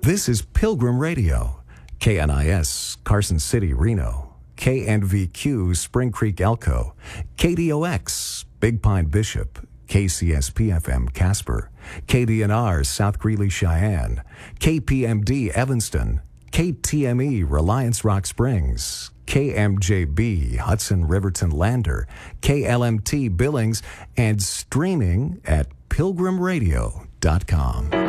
This is Pilgrim Radio, KNIS, Carson City, Reno, KNVQ, Spring Creek, Elko, KDOX, Big Pine, Bishop, KCSP-FM, Casper, KDNR, South Greeley, Cheyenne, KPMD, Evanston, KTME, Reliance Rock Springs, KMJB, Hudson Riverton Lander, KLMT Billings, and streaming at pilgrimradio.com.